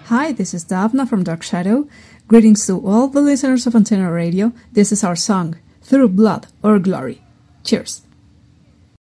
Hi, this is Davna from Dark Shadow. Greetings to all the listeners of Antenna Radio. This is our song, Through Blood or Glory. Cheers.